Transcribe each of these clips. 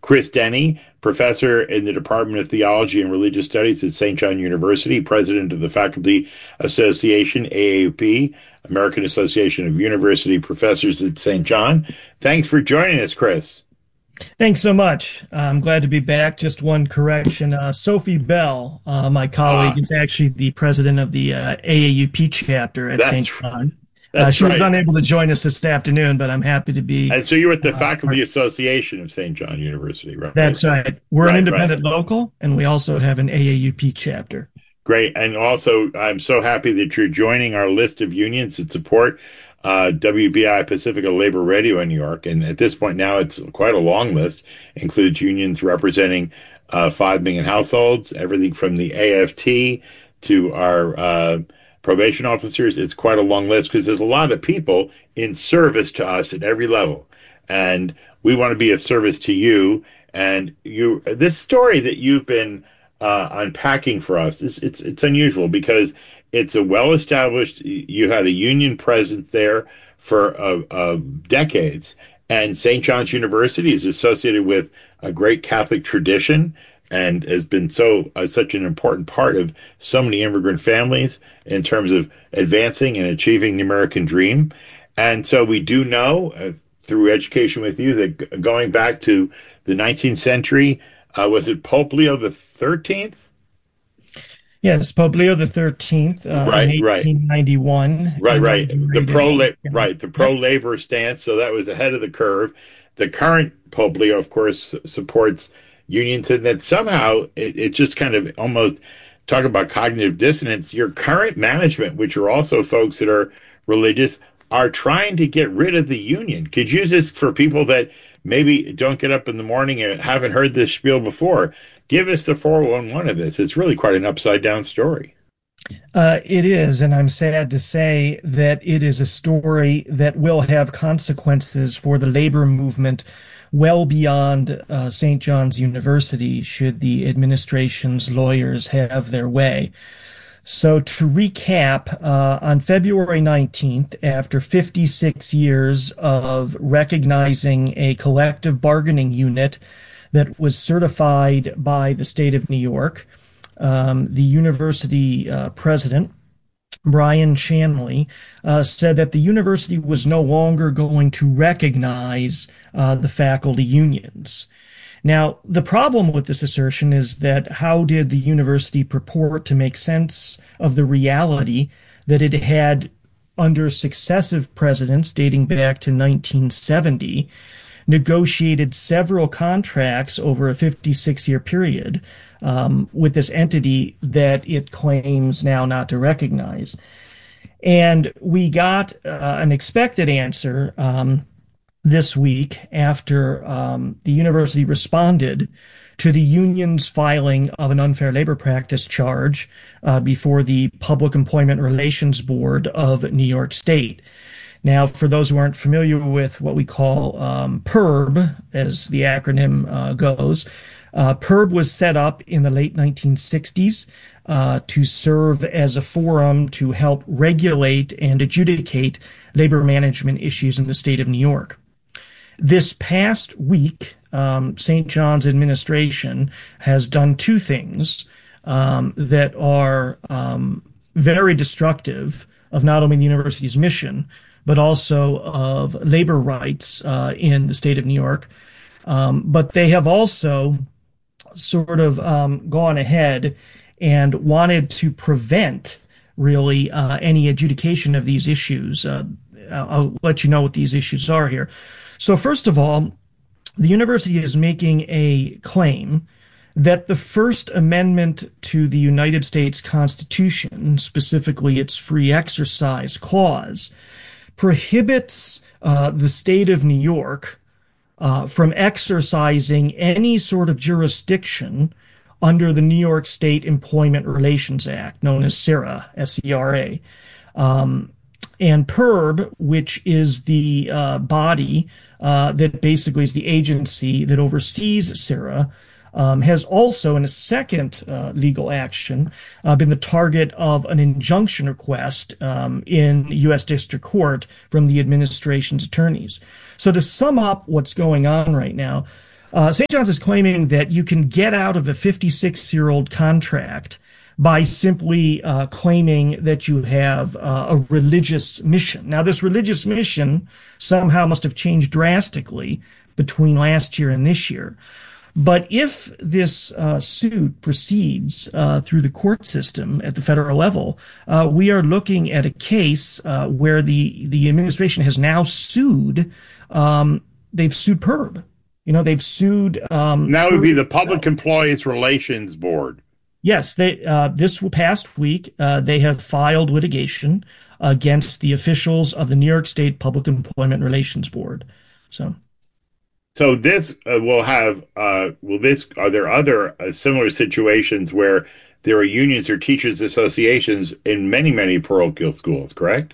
Chris Denny, professor in the Department of Theology and Religious Studies at St. John University, president of the Faculty Association, AAUP, American Association of University Professors at St. John. Thanks for joining us, Chris. Thanks so much. I'm glad to be back. Just one correction. Sophie Bell, my colleague, is actually the president of the AAUP chapter at St. John. She was unable to join us this afternoon, but I'm happy to be. And so you're at the Faculty Association of St. John University, right? That's right. We're an independent local, and we also have an AAUP chapter. Great. And also, I'm so happy that you're joining our list of unions that support WBI Pacifica Labor Radio in New York. And at this point now, it's quite a long list. Includes unions representing 5 million households, everything from the AFT to our probation officers. It's quite a long list because there's a lot of people in service to us at every level. And we want to be of service to you. And this story that you've been unpacking for us, it's unusual because it's a well-established, you had a union presence there for decades. And St. John's University is associated with a great Catholic tradition and has been such an important part of so many immigrant families in terms of advancing and achieving the American dream. And so we do know through education with you that going back to the 19th century, was it Pope Leo the 13th? Yes, Pope Leo the 13th, in 1891. Right. The pro-labor stance. So that was ahead of the curve. The current Pope Leo, of course, supports unions, and that somehow it just kind of almost talk about cognitive dissonance. Your current management, which are also folks that are religious, are trying to get rid of the union. Could you just, for people that maybe don't get up in the morning and haven't heard this spiel before, give us the 411 of this. It's really quite an upside down story. It is, and I'm sad to say that it is a story that will have consequences for the labor movement well beyond St. John's University should the administration's lawyers have their way. So to recap, on February 19th, after 56 years of recognizing a collective bargaining unit that was certified by the state of New York, the university president, Brian Shanley, said that the university was no longer going to recognize the faculty unions. Now, the problem with this assertion is that how did the university purport to make sense of the reality that it had, under successive presidents dating back to 1970, negotiated several contracts over a 56-year period with this entity that it claims now not to recognize? And we got an expected answer this week after the university responded to the union's filing of an unfair labor practice charge before the Public Employment Relations Board of New York State. Now, for those who aren't familiar with what we call PERB, as the acronym goes, PERB was set up in the late 1960s to serve as a forum to help regulate and adjudicate labor management issues in the state of New York. This past week, St. John's administration has done two things that are very destructive of not only the university's mission, but also of labor rights in the state of New York. But they have also sort of gone ahead and wanted to prevent really any adjudication of these issues. I'll let you know what these issues are here. So first of all, the university is making a claim that the First Amendment to the United States Constitution, specifically its free exercise clause, prohibits the state of New York from exercising any sort of jurisdiction under the New York State Employment Relations Act, known as SERA, S-E-R-A. And PERB, which is the body that basically is the agency that oversees SERA, has also, in a second legal action, been the target of an injunction request in U.S. District Court from the administration's attorneys. So to sum up what's going on right now, St. John's is claiming that you can get out of a 56-year-old contract by simply claiming that you have a religious mission. Now, this religious mission somehow must have changed drastically between last year and this year. But if this suit proceeds through the court system at the federal level, we are looking at a case where the administration has now sued. They've sued PERB. They've sued. Now it would be the Public Employees Relations Board. Yes, this past week they have filed litigation against the officials of the New York State Public Employment Relations Board. So this are there other similar situations where there are unions or teachers associations in many, many parochial schools, correct?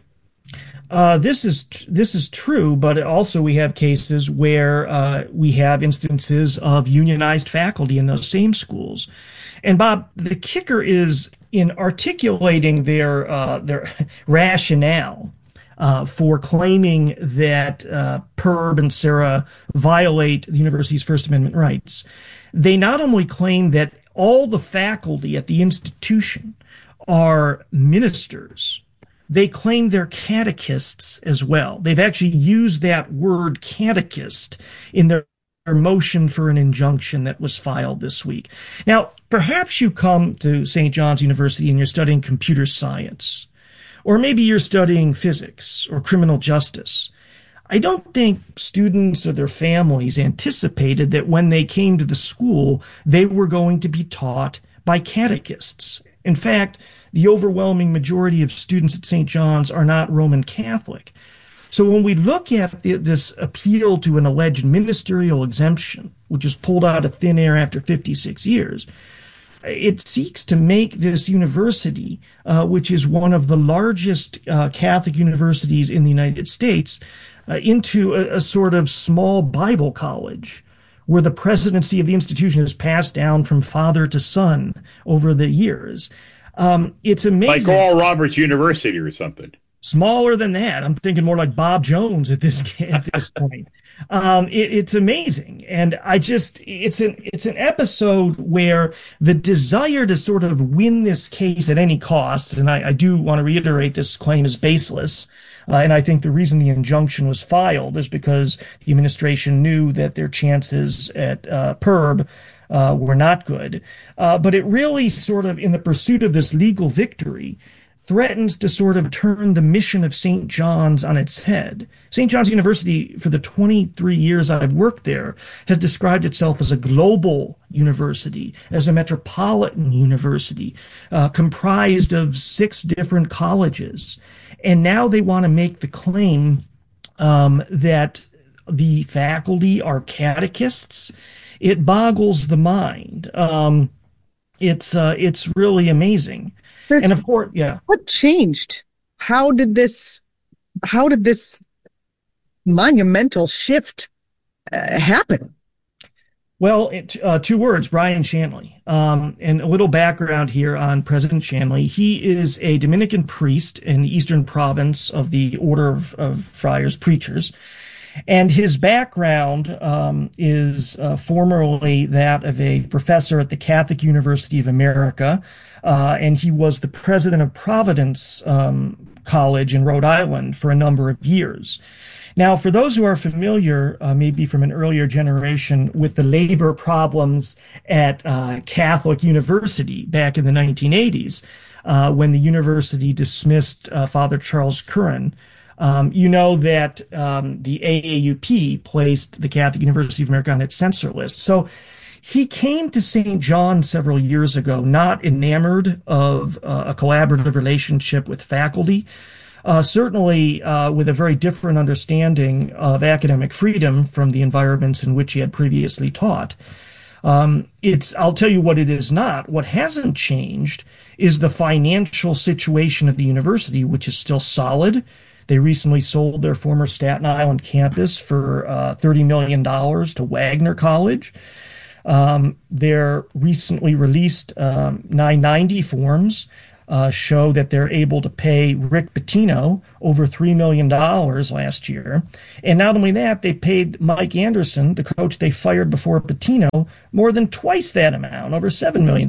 This is true, but also we have cases where we have instances of unionized faculty in those same schools. And Bob, the kicker is in articulating their rationale for claiming that PERB and SERA violate the university's First Amendment rights. They not only claim that all the faculty at the institution are ministers, they claim they're catechists as well. They've actually used that word catechist in their motion for an injunction that was filed this week. Now, perhaps you come to St. John's University and you're studying computer science, or maybe you're studying physics or criminal justice. I don't think students or their families anticipated that when they came to the school, they were going to be taught by catechists. In fact, the overwhelming majority of students at St. John's are not Roman Catholic. So when we look at this appeal to an alleged ministerial exemption, which is pulled out of thin air after 56 years, it seeks to make this university, which is one of the largest Catholic universities in the United States, into a sort of small Bible college where the presidency of the institution is passed down from father to son over the years. It's amazing. Like Oral Roberts University or something. Smaller than that. I'm thinking more like Bob Jones at this point. It's amazing. And it's an episode where the desire to sort of win this case at any cost, and I do want to reiterate this claim is baseless. And I think the reason the injunction was filed is because the administration knew that their chances at PERB were not good. But it really sort of, in the pursuit of this legal victory, threatens to sort of turn the mission of St. John's on its head. St. John's University, for the 23 years I've worked there, has described itself as a global university, as a metropolitan university, comprised of 6 different colleges. And now they want to make the claim that the faculty are catechists. It boggles the mind. It's really amazing. Chris, and of course, yeah. What changed? How did this monumental shift happen? Well, 2 words, Brian Shanley. And a little background here on President Shanley. He is a Dominican priest in the Eastern Province of the Order of Friars Preachers. And his background is formerly that of a professor at the Catholic University of America, and he was the president of Providence College in Rhode Island for a number of years. Now, for those who are familiar, maybe from an earlier generation, with the labor problems at Catholic University back in the 1980s, when the university dismissed Father Charles Curran, you know that the AAUP placed the Catholic University of America on its censor list. So he came to St. John several years ago, not enamored of a collaborative relationship with faculty, certainly with a very different understanding of academic freedom from the environments in which he had previously taught. I'll tell you what it is not. What hasn't changed is the financial situation of the university, which is still solid. They recently sold their former Staten Island campus for $30 million to Wagner College. Their recently released 990 forms show that they're able to pay Rick Pitino over $3 million last year. And not only that, they paid Mike Anderson, the coach they fired before Pitino, more than twice that amount, over $7 million.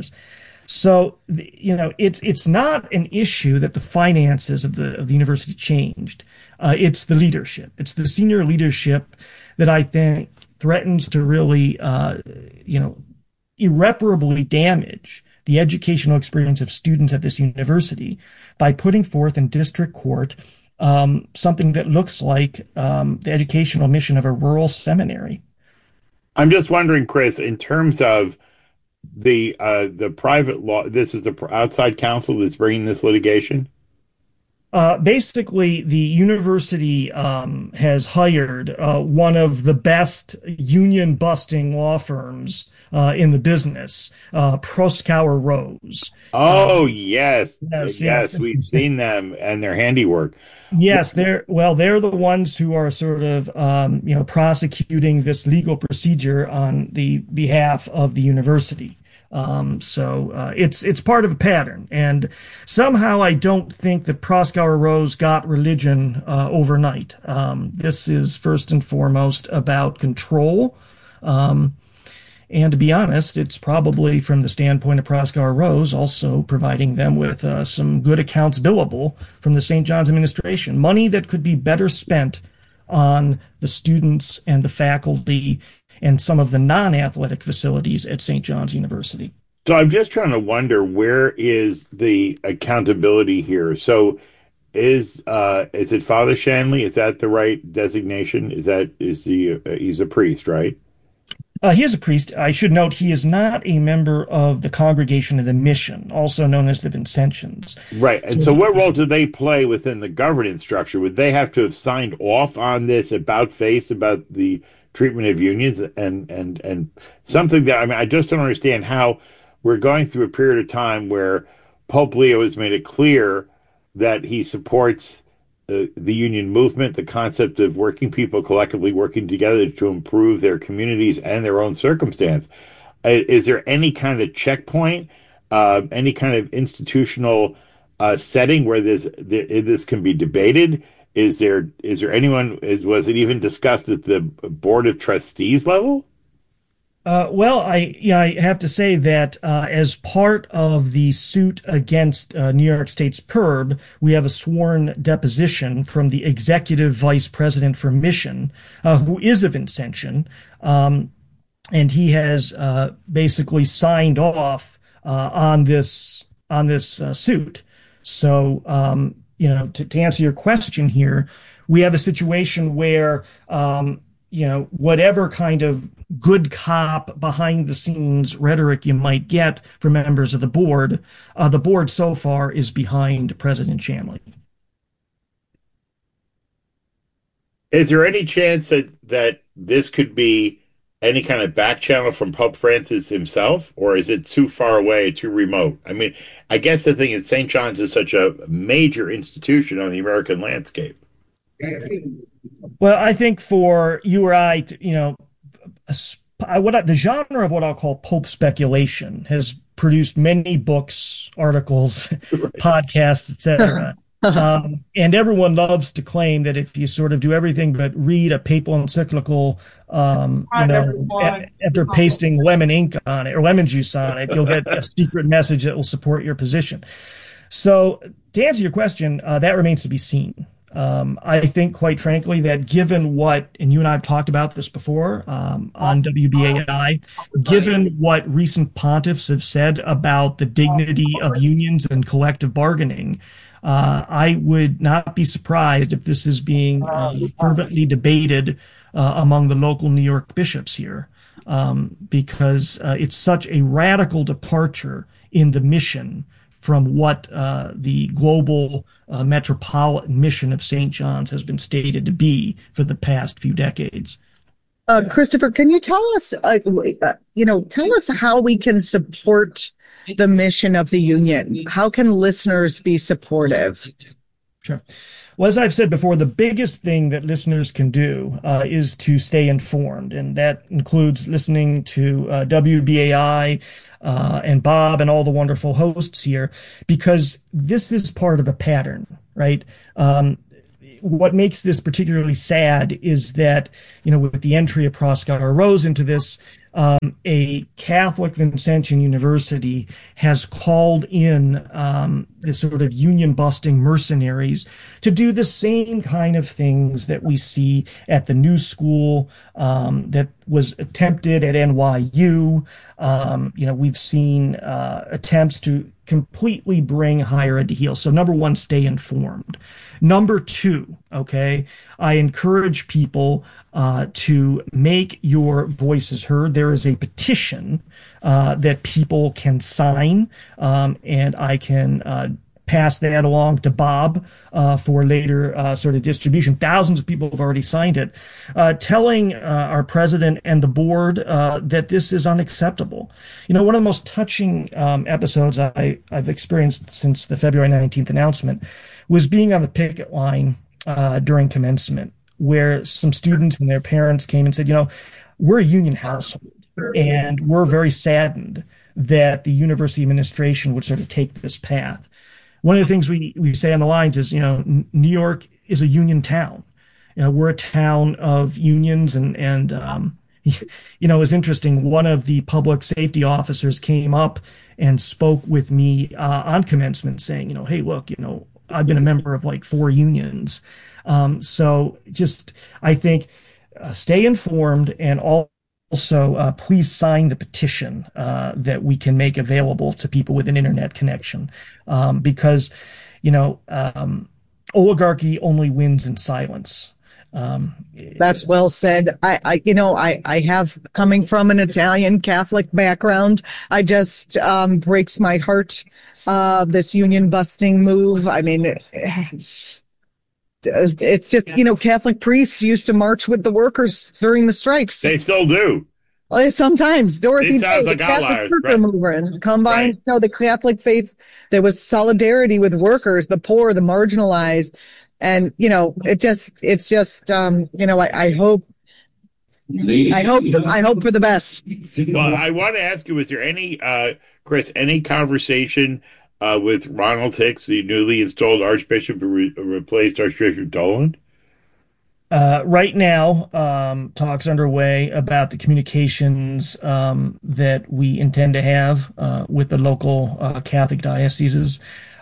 So, it's not an issue that the finances of the university changed. It's the leadership. It's the senior leadership that I think threatens to really, irreparably damage the educational experience of students at this university by putting forth in district court something that looks like the educational mission of a rural seminary. I'm just wondering, Chris, in terms of the private law, this is the outside counsel that's bringing this litigation? Basically, the university has hired one of the best union-busting law firms in the business, Proskauer Rose. Oh, yes. Yes. We've seen them and their handiwork. Yes, they're the ones who are sort of prosecuting this legal procedure on the behalf of the university. So it's part of a pattern, and somehow I don't think that Proskauer Rose got religion overnight. This is first and foremost about control. And to be honest, it's probably from the standpoint of Proskauer Rose also providing them with some good accounts billable from the St. John's administration, money that could be better spent on the students and the faculty and some of the non-athletic facilities at St. John's University. So I'm just trying to wonder, where is the accountability here? So is it Father Shanley? Is that the right designation? He's a priest, right? He is a priest. I should note he is not a member of the Congregation of the Mission, also known as the Vincentians. Right. And so what role do they play within the governance structure? Would they have to have signed off on this about the treatment of unions and something that, I just don't understand how we're going through a period of time where Pope Leo has made it clear that he supports the union movement, the concept of working people collectively working together to improve their communities and their own circumstance. Is there any kind of checkpoint, any kind of institutional setting where this can be debated? Is there anyone? Was it even discussed at the Board of Trustees level? Well, I have to say that as part of the suit against New York State's PERB, we have a sworn deposition from the executive vice president for Mission, who is a Vincentian, and he has basically signed off on this suit. So, to answer your question here, we have a situation where whatever kind of good cop behind the scenes rhetoric you might get from members of the board so far is behind President Shanley. Is there any chance that this could be any kind of back channel from Pope Francis himself, or is it too far away, too remote? I guess the thing is St. John's is such a major institution on the American landscape. Well, I think for you or I, the genre of what I'll call Pope speculation has produced many books, articles, podcasts, etc. And everyone loves to claim that if you sort of do everything but read a papal encyclical, after pasting lemon ink on it or lemon juice on it, you'll get a secret message that will support your position. So to answer your question, that remains to be seen. I think, quite frankly, that given what, and you and I have talked about this before on WBAI, given what recent pontiffs have said about the dignity of unions and collective bargaining, I would not be surprised if this is being fervently debated among the local New York bishops here, because it's such a radical departure in the mission from what the global metropolitan mission of St. John's has been stated to be for the past few decades. Christopher, can you tell us, tell us how we can support the mission of the union? How can listeners be supportive? Sure. Well, as I've said before, the biggest thing that listeners can do is to stay informed, and that includes listening to WBAI and Bob and all the wonderful hosts here, because this is part of a pattern, right? What makes this particularly sad is that, with the entry of Proskauer Rose into this, a Catholic Vincentian university has called in this sort of union busting mercenaries to do the same kind of things that we see at the New School, that was attempted at NYU. We've seen attempts to completely bring higher ed to heel. So number one, stay informed. Number two, okay, I encourage people to make your voices heard. There is a petition that people can sign, and I can pass that along to Bob for later sort of distribution. Thousands of people have already signed it, telling our president and the board that this is unacceptable. One of the most touching episodes I've experienced since the February 19th announcement was being on the picket line during commencement, where some students and their parents came and said, we're a union household, and we're very saddened that the university administration would sort of take this path. One of the things we say on the lines is, New York is a union town. We're a town of unions, and it's interesting. One of the public safety officers came up and spoke with me on commencement, saying, hey, look, I've been a member of like 4 unions. So just, I think, stay informed, and also, please sign the petition that we can make available to people with an internet connection, because, oligarchy only wins in silence. That's well said. I have, coming from an Italian Catholic background, I just breaks my heart, this union busting move. I mean, it's just, Catholic priests used to march with the workers during the strikes. They still do. Well, sometimes Dorothy Day, like the Catholic right. movement, combined, the Catholic faith, there was solidarity with workers, the poor, the marginalized. And, I hope for the best. Well, I want to ask you, was there any, Chris, any conversation with Ronald Hicks, the newly installed Archbishop who replaced Archbishop Dolan? Right now, talks underway about the communications that we intend to have with the local Catholic dioceses.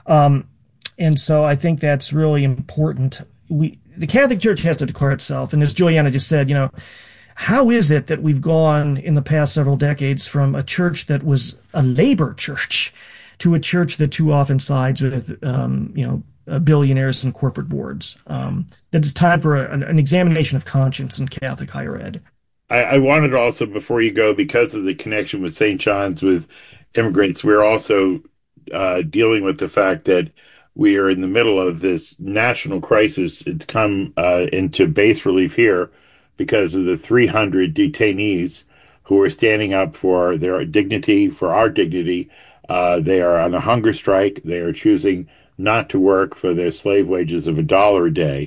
And so I think that's really important. The Catholic Church has to declare itself. And as Juliana just said, how is it that we've gone in the past several decades from a church that was a labor church to a church that too often sides with, billionaires and corporate boards? That it's time for an examination of conscience in Catholic higher ed. I wanted also, before you go, because of the connection with St. John's with immigrants, we're also dealing with the fact that we are in the middle of this national crisis. It's come into base relief here because of the 300 detainees who are standing up for their dignity, for our dignity. They are on a hunger strike. They are choosing not to work for their slave wages of $1 a day,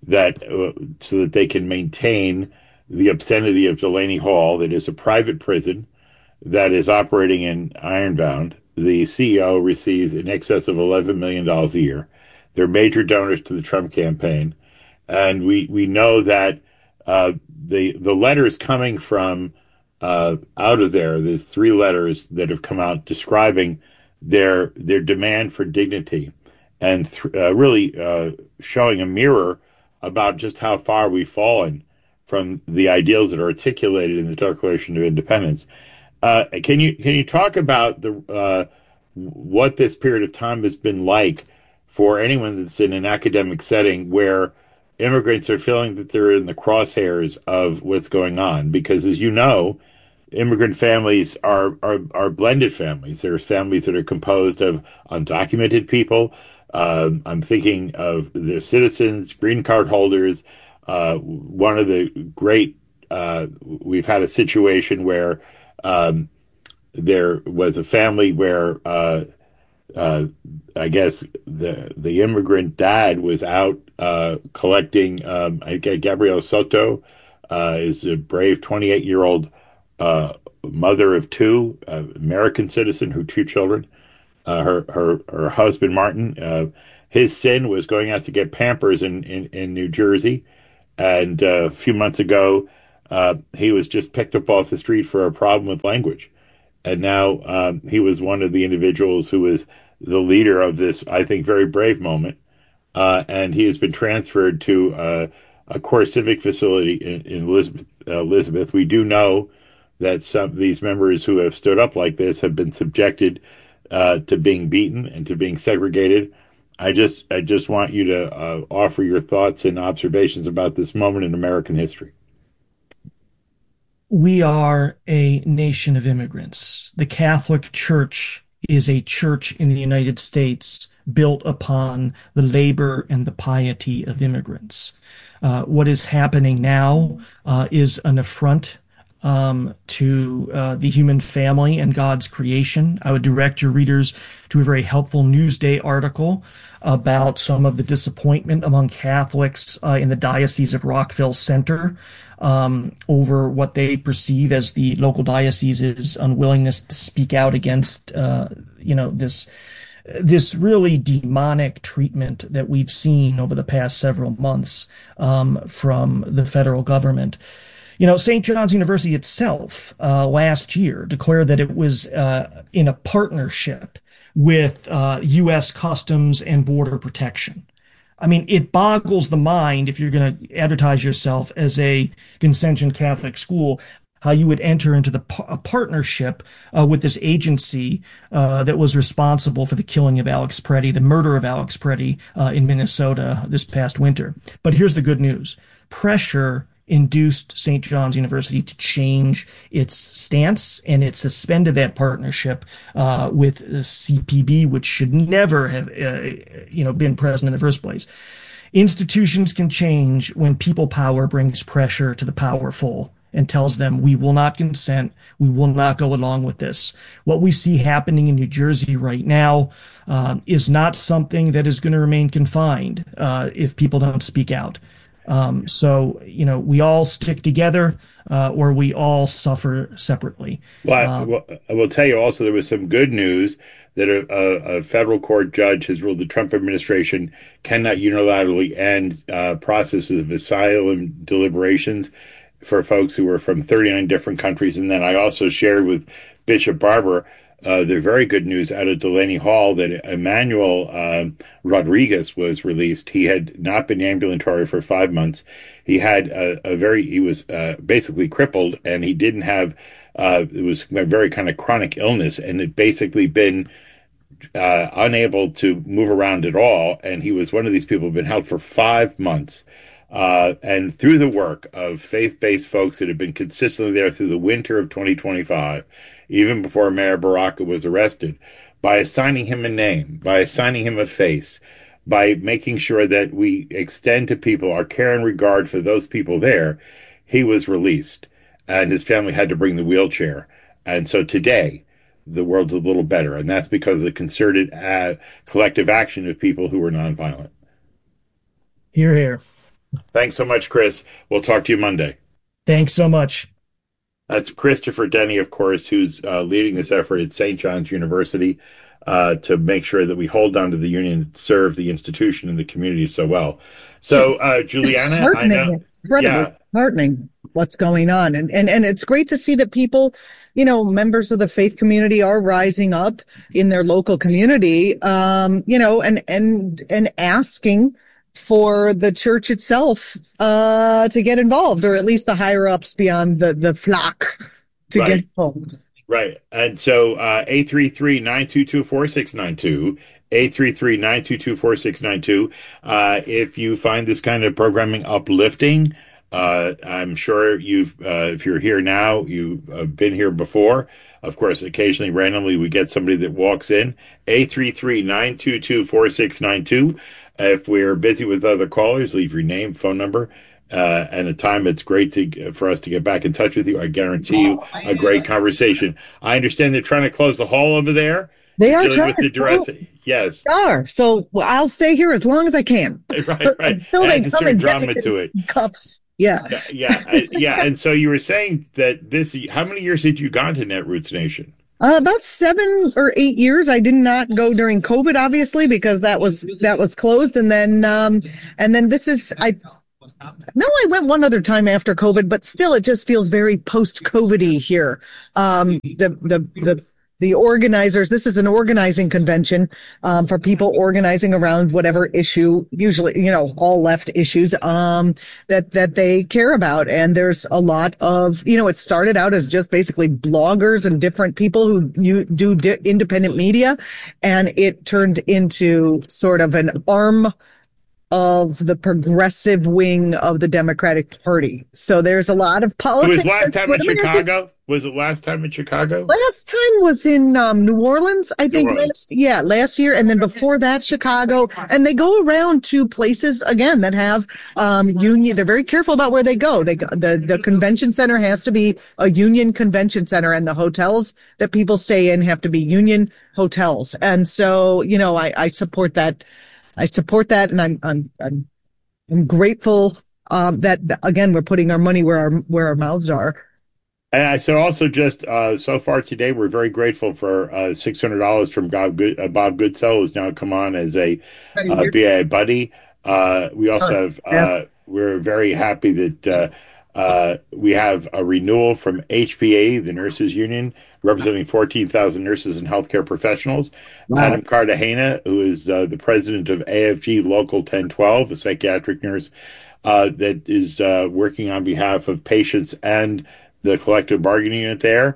so that they can maintain the obscenity of Delaney Hall, that is a private prison that is operating in Ironbound. The CEO receives in excess of $11 million a year. They're major donors to the Trump campaign. And we know that the letters coming from out of there's 3 letters that have come out describing their demand for dignity, and really showing a mirror about just how far we've fallen from the ideals that are articulated in the Declaration of Independence. Can you talk about what this period of time has been like for anyone that's in an academic setting where immigrants are feeling that they're in the crosshairs of what's going on? Because, as you know, immigrant families are blended families. There are families that are composed of undocumented people. I'm thinking of their citizens, green card holders. One of the great, we've had a situation where there was a family where uh, I guess the immigrant dad was out collecting. Gabriel Soto is a brave 28-year-old mother of two, American citizen, who two children. Her husband Martin, his sin was going out to get Pampers in New Jersey, and a few months ago, he was just picked up off the street for a problem with language. And now he was one of the individuals who was the leader of this, I think, very brave moment. And he has been transferred to a core civic facility in Elizabeth. We do know that some of these members who have stood up like this have been subjected to being beaten and to being segregated. I just want you to offer your thoughts and observations about this moment in American history. We are a nation of immigrants. The Catholic Church is a church in the United States built upon the labor and the piety of immigrants. What is happening now is an affront to the human family and God's creation. I would direct your readers to a very helpful Newsday article about some of the disappointment among Catholics in the Diocese of Rockville Center over what they perceive as the local diocese's unwillingness to speak out against, this really demonic treatment that we've seen over the past several months from the federal government. St. John's University itself last year declared that it was in a partnership with U.S. Customs and Border Protection. I mean, it boggles the mind if you're going to advertise yourself as a Vincentian Catholic school, how you would enter into a partnership with this agency that was responsible for the killing of Alex Preddy, the murder of Alex Preddy in Minnesota this past winter. But here's the good news. Pressure induced St. John's University to change its stance, and it suspended that partnership with CPB, which should never have been present in the first place. Institutions can change when people power brings pressure to the powerful and tells them, we will not consent, we will not go along with this. What we see happening in New Jersey right now is not something that is going to remain confined if people don't speak out. We all stick together or we all suffer separately. Well, I will tell you also there was some good news that a federal court judge has ruled the Trump administration cannot unilaterally end processes of asylum deliberations for folks who were from 39 different countries. And then I also shared with Bishop Barber the very good news out of Delaney Hall that Emmanuel Rodriguez was released. He had not been ambulatory for 5 months. He had he was basically crippled, and he didn't have, it was a very kind of chronic illness, and had basically been unable to move around at all. And he was one of these people who've been held for 5 months. And through the work of faith-based folks that have been consistently there through the winter of 2025, even before Mayor Baraka was arrested, by assigning him a name, by assigning him a face, by making sure that we extend to people our care and regard for those people there, he was released. And his family had to bring the wheelchair. And so today, the world's a little better. And that's because of the concerted collective action of people who were nonviolent. Hear, hear. Thanks so much, Chris. We'll talk to you Monday. Thanks so much. That's Christopher Denny, of course, who's leading this effort at St. John's University to make sure that we hold on to the union and serve the institution and the community so well. So, Juliana, I know. Incredibly heartening what's going on. And it's great to see that people, members of the faith community are rising up in their local community, and asking for the church itself to get involved, or at least the higher ups beyond the flock to get involved. Right. And so 833-922-4692, 833-922-4692. If you find this kind of programming uplifting, I'm sure if you're here now, you've been here before. Of course, occasionally, randomly, we get somebody that walks in. 833-922-4692. If we're busy with other callers, leave your name, phone number, and a time that's great for us to get back in touch with you. I guarantee you a great conversation. I understand they're trying to close the hall over there. They are dealing with the duress. Yes. They are. So I'll stay here as long as I can. Right. Until they Adds a come certain and get drama me to it. in cuffs. Yeah. Yeah. And so you were saying that how many years had you gone to Netroots Nation? About 7 or 8 years. I did not go during COVID, obviously, because that was closed. And then this is, I went one other time after COVID, but still it just feels very post-COVID-y here. The organizers, this is an organizing convention, for people organizing around whatever issue, usually, all left issues, that they care about. And there's a lot of, it started out as just basically bloggers and different people who do independent media. And it turned into sort of an arm of the progressive wing of the Democratic Party. So there's a lot of politics. It was last time in Chicago? Was it last time in Chicago? Last time was in New Orleans, I think. Last year. And then before that, Chicago. And they go around to places, again, that have union. They're very careful about where they go. The convention center has to be a union convention center, and the hotels that people stay in have to be union hotels. And so, I support that. I support that, and I'm grateful that again we're putting our money where our mouths are. And I said also just so far today we're very grateful for $600 from Bob Goodsell, who's now come on as a BIA buddy. We also have we're very happy that we have a renewal from HPA, the nurses union, representing 14,000 nurses and healthcare professionals. Wow. Adam Cartagena, who is the president of AFG Local 1012, a psychiatric nurse that is working on behalf of patients and the collective bargaining unit there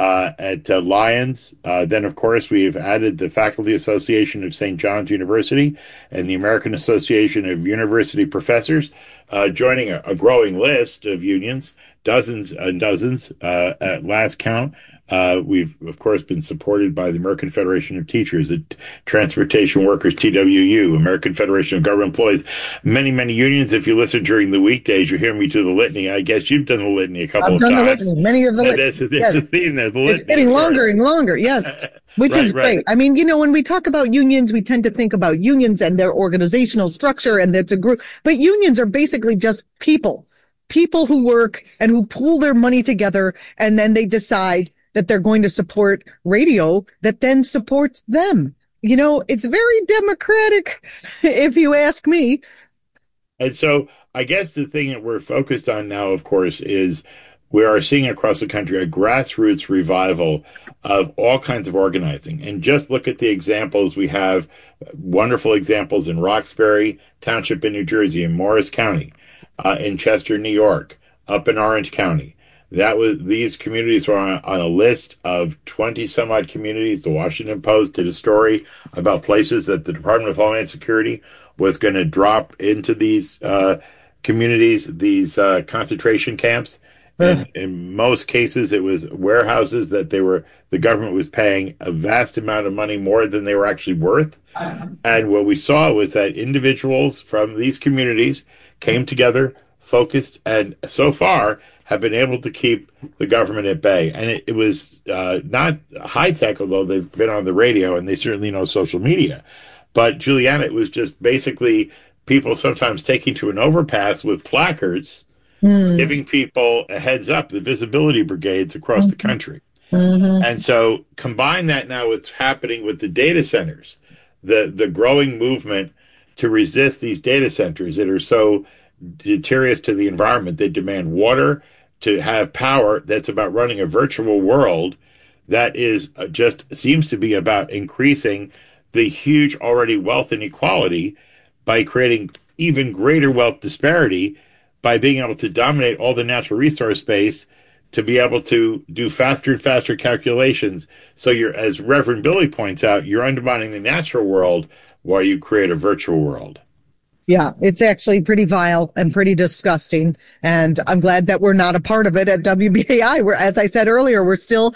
at Lions. Then, of course, we've added the Faculty Association of St. John's University and the American Association of University Professors, joining a growing list of unions, dozens and dozens at last count. We've, of course, been supported by the American Federation of Teachers, the Transportation Workers, TWU, American Federation of Government Employees, many, many unions. If you listen during the weekdays, you hear me do the litany. I guess you've done the litany a couple of times. I've done the litany, many of the litanies. There's a theme there, the litany. It's getting longer and longer, yes, which is great. Right. I mean, when we talk about unions, we tend to think about unions and their organizational structure, and that's a group. But unions are basically just people who work and who pool their money together, and then they decide that they're going to support radio that then supports them. It's very democratic, if you ask me. And so I guess the thing that we're focused on now, of course, is we are seeing across the country a grassroots revival of all kinds of organizing. And just look at the examples. We have wonderful examples in Roxbury Township in New Jersey, in Morris County, in Chester, New York, up in Orange County. These communities were on a list of 20 some odd communities. The Washington Post did a story about places that the Department of Homeland Security was going to drop into these communities, these concentration camps. And in most cases, it was warehouses that the government was paying a vast amount of money more than they were actually worth. And what we saw was that individuals from these communities came together, focused, and so far have been able to keep the government at bay. And it was not high tech, although they've been on the radio and they certainly know social media. But Juliana, it was just basically people sometimes taking to an overpass with placards, giving people a heads up, the visibility brigades across the country. And so combine that now with what's happening with the data centers, the growing movement to resist these data centers that are so deleterious to the environment. They demand water to have power that's about running a virtual world that is just seems to be about increasing the huge already wealth inequality by creating even greater wealth disparity by being able to dominate all the natural resource space to be able to do faster and faster calculations. So you're, as Reverend Billy points out, you're undermining the natural world while you create a virtual world. Yeah, it's actually pretty vile and pretty disgusting. And I'm glad that we're not a part of it at WBAI. Where, as I said earlier, we're still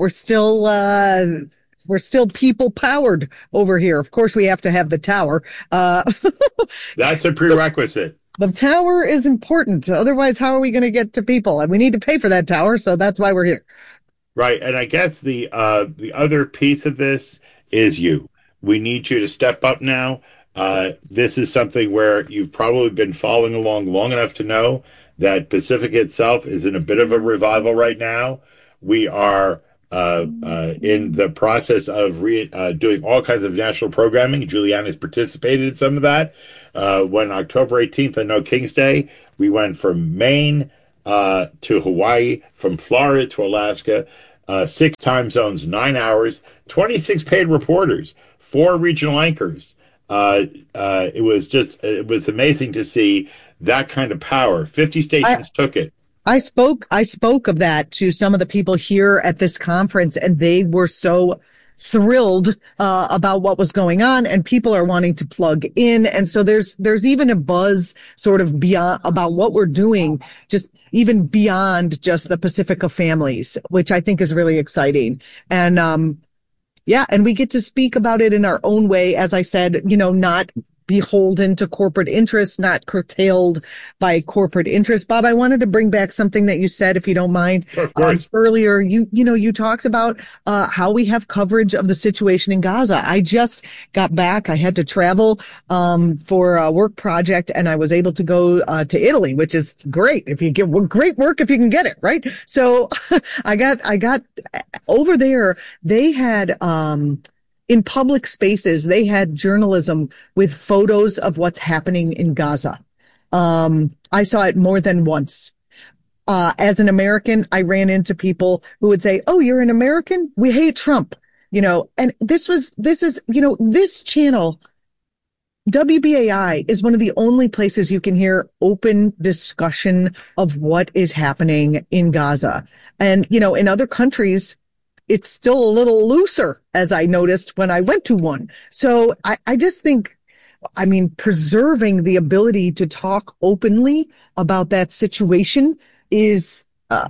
people powered over here. Of course, we have to have the tower. That's a prerequisite. The tower is important. Otherwise, how are we going to get to people? And we need to pay for that tower. So that's why we're here. Right. And I guess the other piece of this is you. We need you to step up now. This is something where you've probably been following along long enough to know that Pacifica itself is in a bit of a revival right now. We are in the process of doing all kinds of national programming. Juliana has participated in some of that. When October 18th, on No King's Day, we went from Maine to Hawaii, from Florida to Alaska, 6 time zones, 9 hours, 26 paid reporters, 4 regional anchors. It was amazing to see that kind of power. 50 stations took it. I spoke of that to some of the people here at this conference, and they were so thrilled about what was going on, and people are wanting to plug in. And so there's even a buzz sort of beyond about what we're doing, just even beyond just the Pacifica families, which I think is really exciting. And yeah, and we get to speak about it in our own way, as I said, not beholden to corporate interests, not curtailed by corporate interests. Bob, I wanted to bring back something that you said, if you don't mind. Of course. Earlier, you talked about how we have coverage of the situation in Gaza. I just got back. I had to travel for a work project, and I was able to go to Italy, which is great. If you get great work, if you can get it, right? So I got over there. They had in public spaces, they had journalism with photos of what's happening in Gaza. I saw it more than once. As an American, I ran into people who would say, "Oh, you're an American? We hate Trump." And this is, this channel, WBAI, is one of the only places you can hear open discussion of what is happening in Gaza. And, in other countries, it's still a little looser, as I noticed when I went to one. So I just think, preserving the ability to talk openly about that situation is,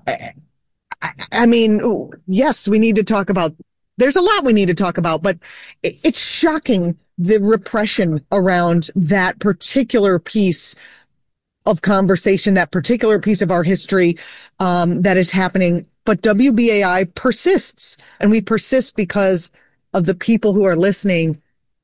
yes, we need to talk about, there's a lot we need to talk about, but it's shocking, the repression around that particular piece of conversation, that particular piece of our history, that is happening. But WBAI persists, and we persist because of the people who are listening,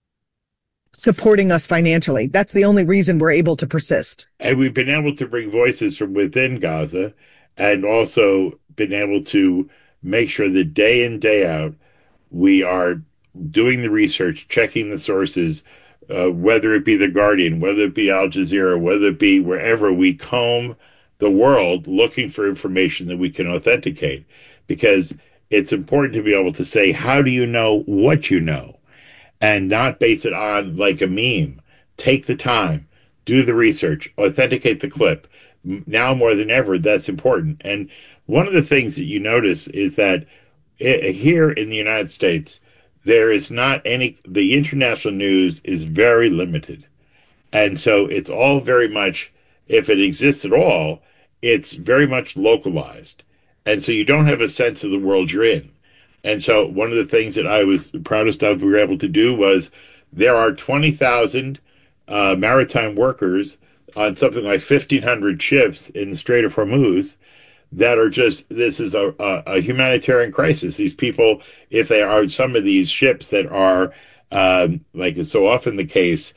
supporting us financially. That's the only reason we're able to persist. And we've been able to bring voices from within Gaza, and also been able to make sure that day in, day out, we are doing the research, checking the sources, whether it be The Guardian, whether it be Al Jazeera, whether it be wherever. We comb the world looking for information that we can authenticate, because it's important to be able to say, how do you know what you know, and not base it on like a meme. Take the time, do the research, authenticate the clip. Now more than ever, that's important. And one of the things that you notice is that here in the United States, there is not any, the international news is very limited. And so it's all very much, if it exists at all, it's very much localized. And so you don't have a sense of the world you're in. And so one of the things that I was proudest of we were able to do was, there are 20,000 maritime workers on something like 1,500 ships in the Strait of Hormuz that are just, this is a humanitarian crisis. These people, if they are on some of these ships that are, like is so often the case,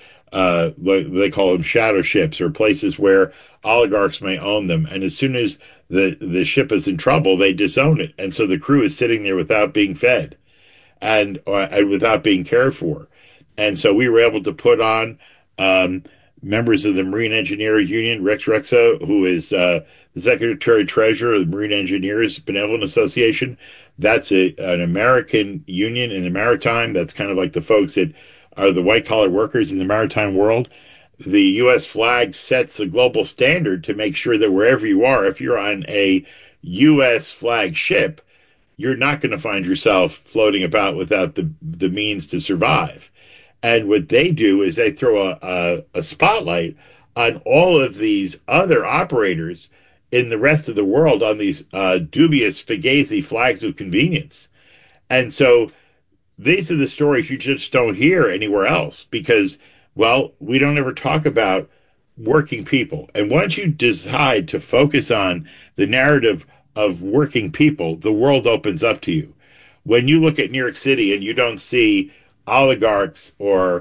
they call them shadow ships, or places where oligarchs may own them. And as soon as the ship is in trouble, they disown it. And so the crew is sitting there without being fed and without being cared for. And so we were able to put on members of the Marine Engineers Union, Rex Rexha, who is the Secretary Treasurer of the Marine Engineers Benevolent Association. That's an American union in the maritime. That's kind of like the folks that are the white-collar workers in the maritime world. The U.S. flag sets the global standard to make sure that wherever you are, if you're on a U.S. flag ship, you're not going to find yourself floating about without the means to survive. And what they do is they throw a spotlight on all of these other operators in the rest of the world on these dubious Fugazi flags of convenience. And so these are the stories you just don't hear anywhere else because, well, we don't ever talk about working people. And once you decide to focus on the narrative of working people, the world opens up to you. When you look at New York City and you don't see oligarchs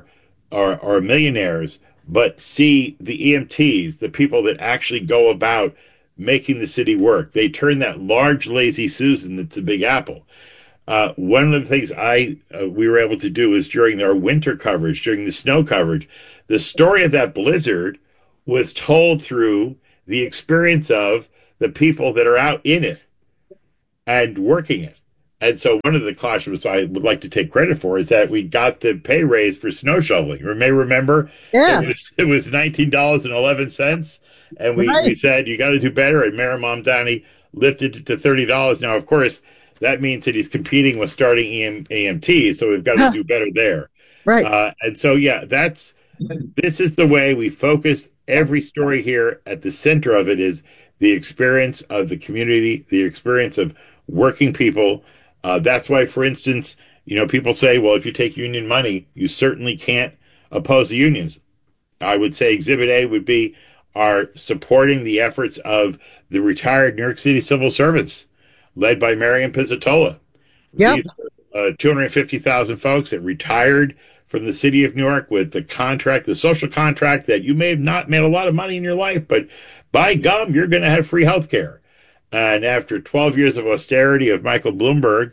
or millionaires, but see the EMTs, the people that actually go about making the city work. They turn that large lazy Susan that's the Big Apple. One of the things we were able to do is during our winter coverage, during the snow coverage, the story of that blizzard was told through the experience of the people that are out in it and working it. And so one of the cautions I would like to take credit for is that we got the pay raise for snow shoveling. You may remember Yeah. it was $19.11. And we said, you got to do better. And Mayor Mamdani lifted it to $30. Now, of course, that means that he's competing with starting AMT. So we've got to do better there. Right. And so, yeah, this is the way we focus every story here. At the center of it is the experience of the community, the experience of working people. That's why, for instance, people say, well, if you take union money, you certainly can't oppose the unions. I would say Exhibit A would be our supporting the efforts of the retired New York City civil servants, led by Marian Pizzatola. Yeah. These 250,000 folks that retired from the city of New York with the social contract that you may have not made a lot of money in your life, but by gum, you're going to have free health care. And after 12 years of austerity of Michael Bloomberg,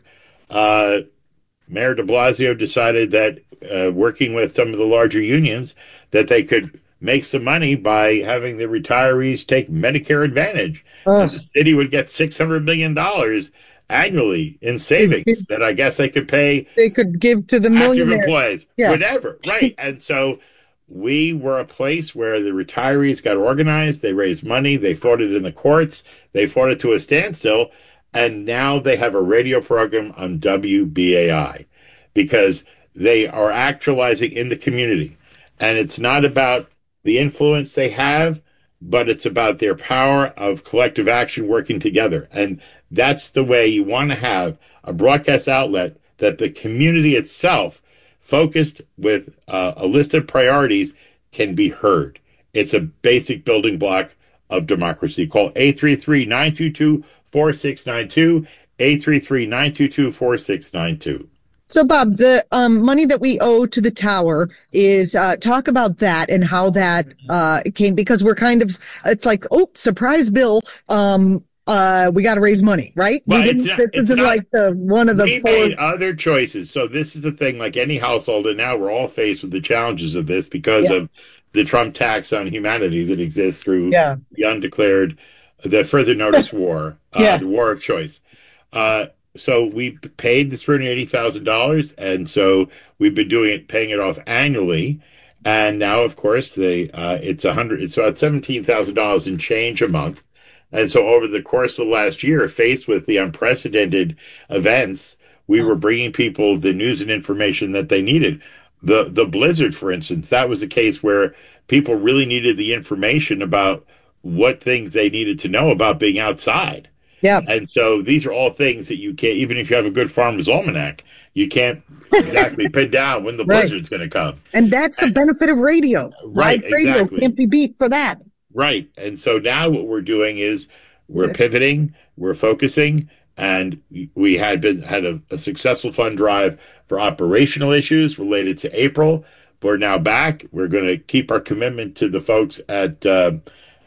Mayor de Blasio decided that working with some of the larger unions, that they could make some money by having the retirees take Medicare Advantage. And the city would get $600 million annually in savings that I guess they could pay. They could give to the active millionaires. employees, whatever. Right. And so we were a place where the retirees got organized. They raised money. They fought it in the courts. They fought it to a standstill. And now they have a radio program on WBAI because they are actualizing in the community. And it's not about the influence they have, but it's about their power of collective action working together. And that's the way you want to have a broadcast outlet that the community itself, focused with a list of priorities, can be heard. It's a basic building block of democracy. Call 833-922-4692, 833-922-4692. So, Bob, the money that we owe to the tower is talk about that and how that came, because we're it's like, oh, surprise bill. We got to raise money, right? Well, this isn't like one of the we four. made other choices. So this is the thing, like any household, and now we're all faced with the challenges of this because of the Trump tax on humanity that exists through the undeclared, the further notice war, the war of choice. So we paid the $380,000, and so we've been paying it off annually. And now, of course, it's about $17,000 in change a month. And so over the course of the last year, faced with the unprecedented events, we were bringing people the news and information that they needed. The blizzard, for instance, that was a case where people really needed the information about what things they needed to know about being outside. Yeah. And so these are all things that you can't, even if you have a good farmer's almanac, you can't exactly pin down when the blizzard's going to come. And that's the benefit of radio. Right. Radio Exactly. can't be beat for that. Right. And so now what we're doing is we're pivoting, we're focusing, and we had a successful fund drive for operational issues related to April. We're now back. We're going to keep our commitment to the folks at the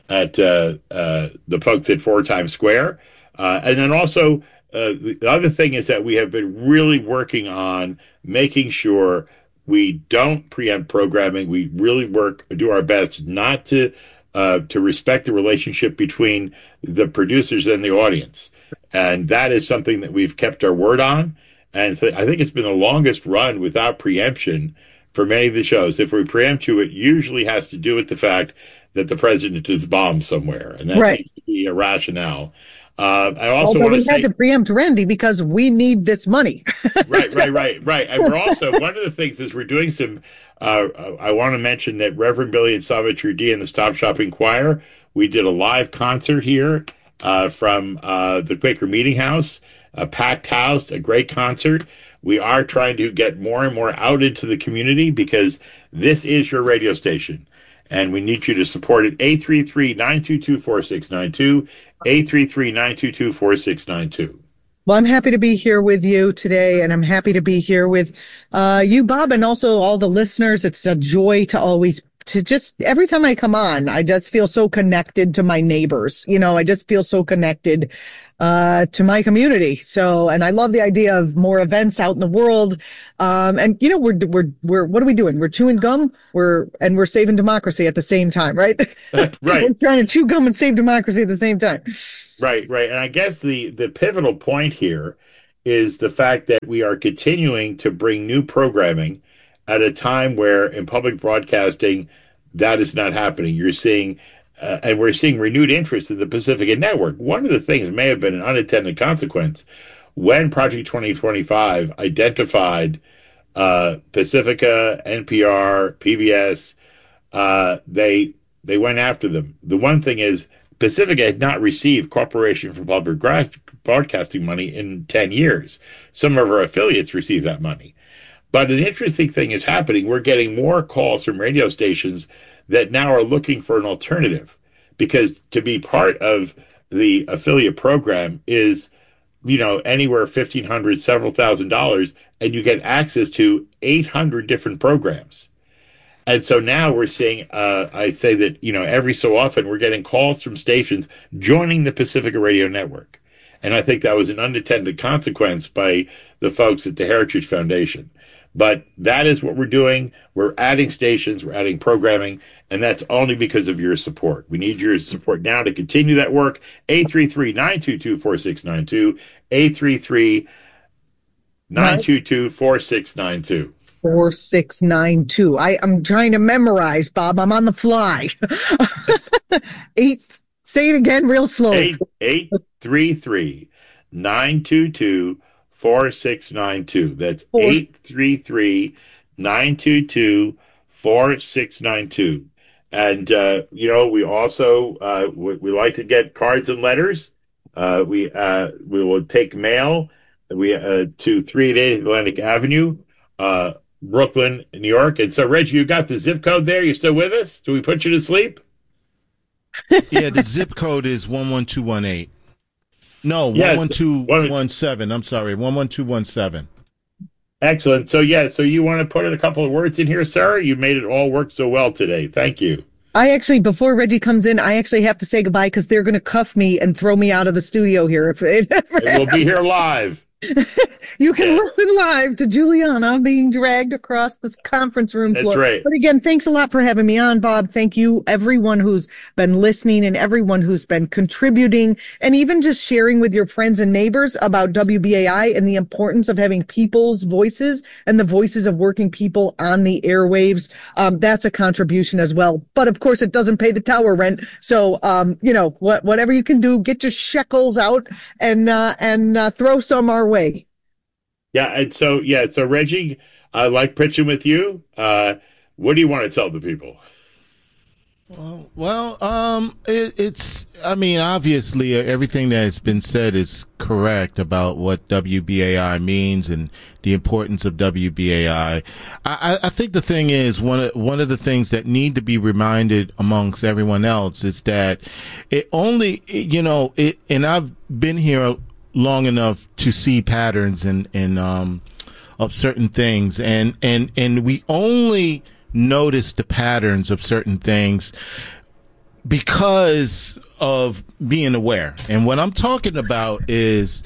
folks at 4 Times Square. And then also, the other thing is that we have been really working on making sure we don't preempt programming. We really do our best not to respect the relationship between the producers and the audience. And that is something that we've kept our word on. And so I think it's been the longest run without preemption for many of the shows. If we preempt you, it usually has to do with the fact that the president is bombed somewhere. And that seems to be a rationale. I also want to say, we had to preempt Randy because we need this money. Right. And we're also, one of the things is we're doing some, I want to mention that Reverend Billy and Salvatore D and the Stop Shopping Choir, we did a live concert here from the Quaker Meeting House, a packed house, a great concert. We are trying to get more and more out into the community because this is your radio station. And we need you to support it. 833-922-4692, 833-922-4692. Well, I'm happy to be here with you today, and I'm happy to be here with you, Bob, and also all the listeners. It's a joy to just every time I come on, I just feel so connected to my neighbors. I just feel so connected to my community. So, and I love the idea of more events out in the world. And we're what are we doing? We're chewing gum. We're saving democracy at the same time, right? Right. We're trying to chew gum and save democracy at the same time. Right. And I guess the pivotal point here is the fact that we are continuing to bring new programming at a time where in public broadcasting, that is not happening. You're seeing, and we're seeing renewed interest in the Pacifica Network. One of the things may have been an unintended consequence when Project 2025 identified Pacifica, NPR, PBS. They went after them. The one thing is Pacifica had not received Corporation for Public Broadcasting money in 10 years. Some of our affiliates received that money. But an interesting thing is happening. We're getting more calls from radio stations that now are looking for an alternative, because to be part of the affiliate program is, anywhere $1,500, several $1,000s, and you get access to 800 different programs. And so now we're seeing, I say that, every so often we're getting calls from stations joining the Pacifica Radio Network. And I think that was an unintended consequence by the folks at the Heritage Foundation. But that is what we're doing. We're adding stations, we're adding programming, and that's only because of your support. We need your support now to continue that work. 833-922-4692, 833-922-4692. 4692. I'm trying to memorize, Bob. I'm on the fly. Say it again real slow. 833-922-4692. That's 833-922-4692. And, we also, we like to get cards and letters. We will take mail to 388 Atlantic Avenue, Brooklyn, New York. And so, Reggie, you got the zip code there? You still with us? Do we put you to sleep? Yeah, the zip code is 11218. No, yes, 11217. I'm sorry, 11217. Excellent. So you want to put in a couple of words in here, sir? You made it all work so well today. Thank you. I actually, before Reggie comes in, I actually have to say goodbye because they're going to cuff me and throw me out of the studio here. We'll be here live. You can listen live to Juliana being dragged across this conference room floor. That's right. But again, thanks a lot for having me on, Bob. Thank you, everyone who's been listening and everyone who's been contributing and even just sharing with your friends and neighbors about WBAI and the importance of having people's voices and the voices of working people on the airwaves. That's a contribution as well. But of course, it doesn't pay the tower rent. So, whatever you can do, get your shekels out and throw some our way. Yeah, and so Reggie, I like pitching with you. What do you want to tell the people? It's obviously everything that has been said is correct about what WBAI means and the importance of WBAI. I think the thing is one of the things that need to be reminded amongst everyone else is that it only, and I've been here long enough to see patterns of certain things, and we only notice the patterns of certain things because of being aware. And what I'm talking about is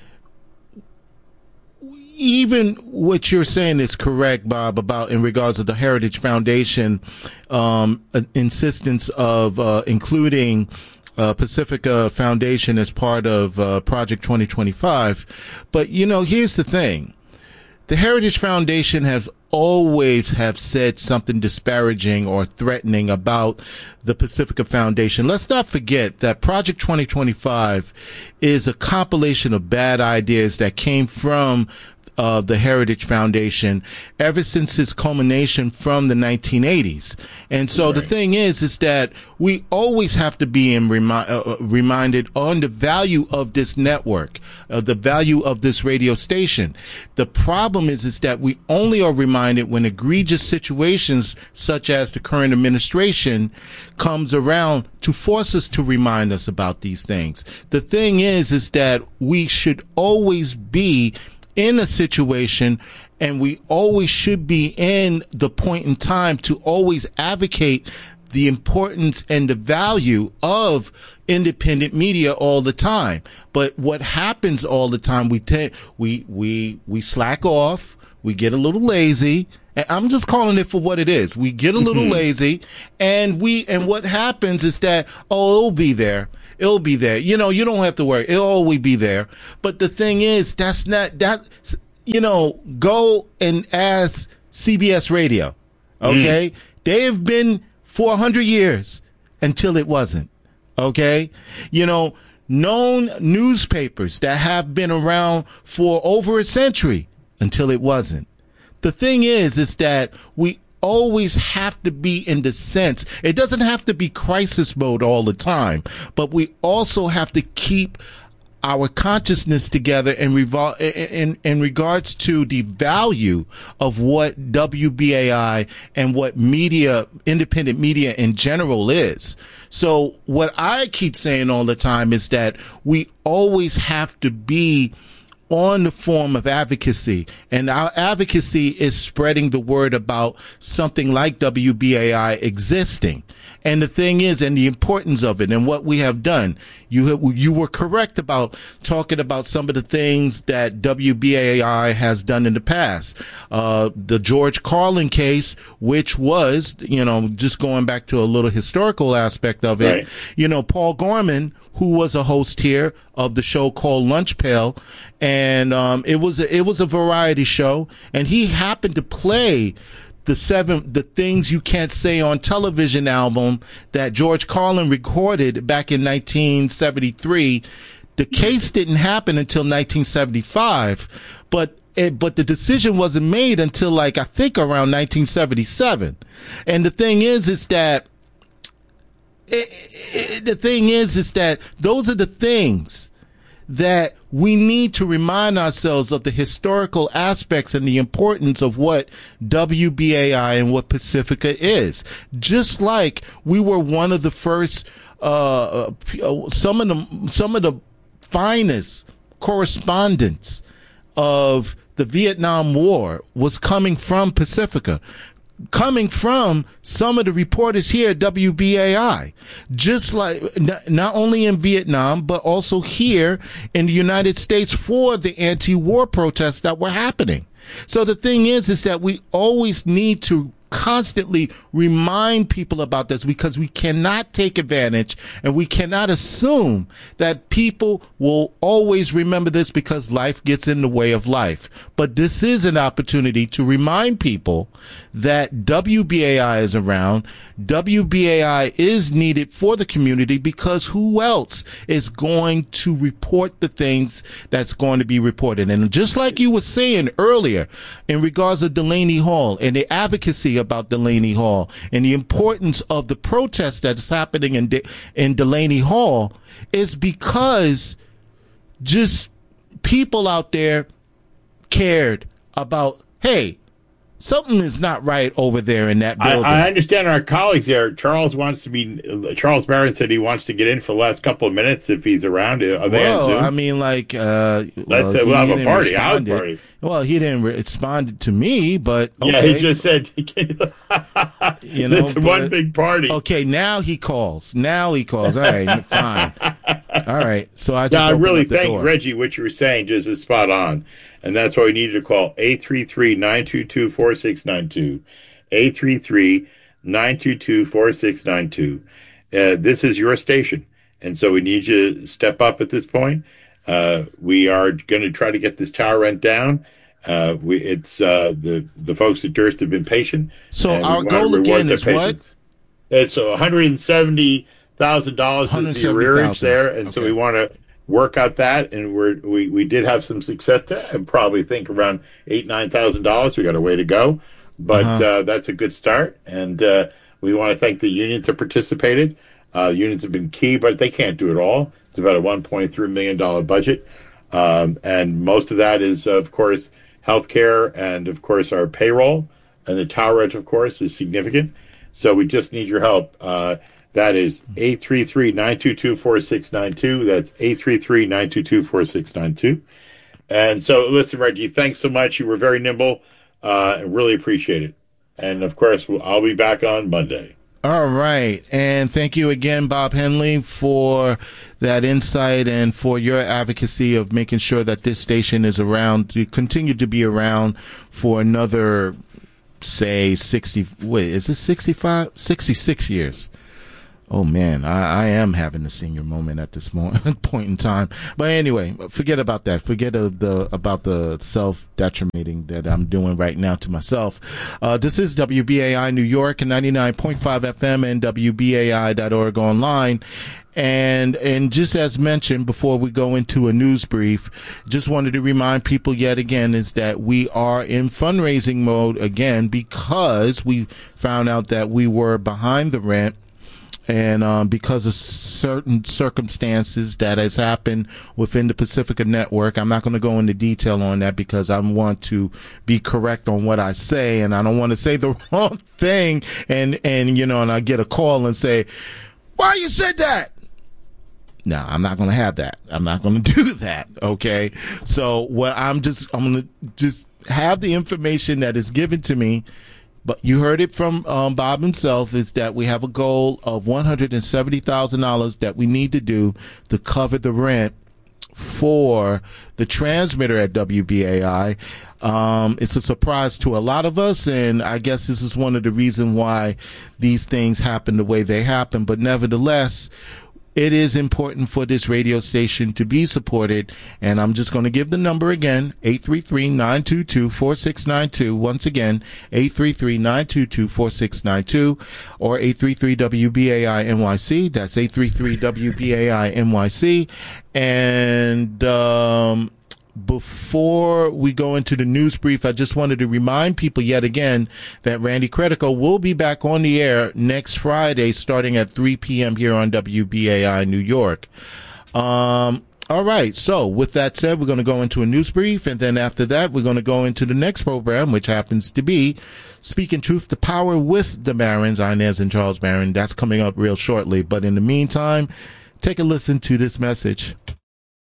even what you're saying is correct, Bob, about in regards to the Heritage Foundation insistence of including Pacifica Foundation as part of Project 2025. But, here's the thing. The Heritage Foundation has always have said something disparaging or threatening about the Pacifica Foundation. Let's not forget that Project 2025 is a compilation of bad ideas that came from the Heritage Foundation ever since its culmination from the 1980s. And so the thing is that we always have to be reminded on the value of this network, the value of this radio station. The problem is that we only are reminded when egregious situations such as the current administration comes around to force us to remind us about these things. The thing is that we should always be in a situation, and we always should be in the point in time to always advocate the importance and the value of independent media all the time. But what happens all the time, we slack off, we get a little lazy. And I'm just calling it for what it is. We get a little lazy, and what happens is that, it'll be there. It'll be there. You don't have to worry. It'll always be there. But the thing is, that's not that. Go and ask CBS Radio. Okay, they have been for 100 years until it wasn't. Okay, known newspapers that have been around for over a century until it wasn't. The thing is that we always have to be in the sense, it doesn't have to be crisis mode all the time, but we also have to keep our consciousness together in regards to the value of what WBAI and what media, independent media in general is. So what I keep saying all the time is that we always have to be on the form of advocacy, and our advocacy is spreading the word about something like WBAI existing. And the thing is, and the importance of it and what we have done, you were correct about talking about some of the things that WBAI has done in the past. The George Carlin case, which was, just going back to a little historical aspect of it, right. Paul Gorman, who was a host here of the show called Lunch Pail, and it was a variety show, and he happened to play the Things You Can't Say on Television album that George Carlin recorded back in 1973. The case didn't happen until 1975, but the decision wasn't made until I think around 1977. And the thing is that those are the things that we need to remind ourselves of, the historical aspects and the importance of what WBAI and what Pacifica is. Just like we were one of the first, some of the finest correspondents of the Vietnam War was coming from Pacifica, coming from some of the reporters here at WBAI, just like not only in Vietnam, but also here in the United States for the anti-war protests that were happening. So the thing is that we always need to constantly remind people about this, because we cannot take advantage and we cannot assume that people will always remember this, because life gets in the way of life. But this is an opportunity to remind people that WBAI is around. WBAI is needed for the community, because who else is going to report the things that's going to be reported? And just like you were saying earlier in regards to Delaney Hall and the advocacy about Delaney Hall and the importance of the protest that's happening in Delaney Hall, is because just people out there cared about, hey, something is not right over there in that building. I understand our colleagues there. Charles Barron said he wants to get in for the last couple of minutes if he's around. Are they on Zoom? I mean, we'll have a party, house party. Well, he didn't respond to me, but okay. Yeah, he just said, it's one big party. Okay, now he calls. All right, fine. All right, so I really thank Reggie. What you were saying just is spot on. And that's why we needed to call 833-922-4692. 833-922-4692. This is your station. And so we need you to step up at this point. We are going to try to get this tower rent down. It's the folks at Durst have been patient. So our goal again is what? It's $170,000 is the arrearage there. And so we want to work out that, and we did have some success today. I probably think around $9,000. We got a way to go, but that's a good start. And we want to thank the unions that participated. Unions have been key, but they can't do it all. It's about a $1.3 million budget, and most of that is, of course, healthcare, and of course our payroll, and the tower rent, of course, is significant. So we just need your help. That is 833-922-4692. That's 833-922-4692. And so, listen, Reggie, thanks so much. You were very nimble. I really appreciate it. And, of course, I'll be back on Monday. All right. And thank you again, Bob Henley, for that insight and for your advocacy of making sure that this station is around, to continue to be around for another, say, 66 years. Oh man, I am having a senior moment at this point in time. But anyway, forget about that. Forget about the self-detrimenting that I'm doing right now to myself. This is WBAI New York, 99.5 FM, and WBAI.org online. And just as mentioned before we go into a news brief, just wanted to remind people yet again is that we are in fundraising mode again, because we found out that we were behind the rent. And because of certain circumstances that has happened within the Pacifica Network, I'm not going to go into detail on that because I want to be correct on what I say, and I don't want to say the wrong thing, and I get a call and say, "Why you said that?" No, I'm not going to have that. I'm not going to do that. Okay. So I'm going to just have the information that is given to me. But you heard it from Bob himself, is that we have a goal of $170,000 that we need to do to cover the rent for the transmitter at WBAI. It's a surprise to a lot of us, and I guess this is one of the reasons why these things happen the way they happen. But nevertheless, it is important for this radio station to be supported, and I'm just going to give the number again, 833-922-4692. Once again, 833-922-4692, or 833-WBAI-NYC. That's 833-WBAI-NYC. And before we go into the news brief, I just wanted to remind people yet again that Randy Credico will be back on the air next Friday starting at 3 p.m. here on WBAI New York. All right. So with that said, we're going to go into a news brief, and then after that, we're going to go into the next program, which happens to be Speaking Truth to Power with the Barons, Inez and Charles Barron. That's coming up real shortly. But in the meantime, take a listen to this message.